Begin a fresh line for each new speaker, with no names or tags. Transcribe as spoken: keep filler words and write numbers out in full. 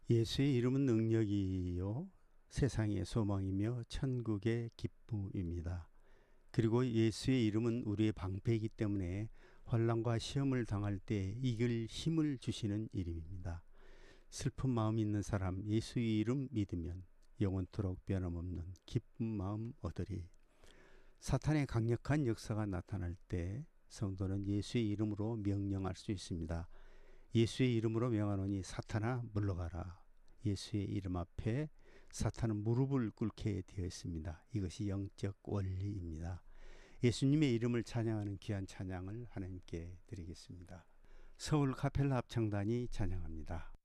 예수의 이름은 능력이요 세상의 소망이며 천국의 기쁨입니다. 그리고 예수의 이름은 우리의 방패이기 때문에 환난과 시험을 당할 때 이길 힘을 주시는 이름입니다. 슬픈 마음 있는 사람 예수의 이름 믿으면 영원토록 변함없는 기쁜 마음 얻으리. 사탄의 강력한 역사가 나타날 때 성도는 예수의 이름으로 명령할 수 있습니다. 예수의 이름으로 명하노니 사탄아 물러가라. 예수의 이름 앞에 사탄은 무릎을 꿇게 되어 있습니다. 이것이 영적 원리입니다. 예수님의 이름을 찬양하는 귀한 찬양을 하나님께 드리겠습니다. 서울 카펠라 합창단이 찬양합니다.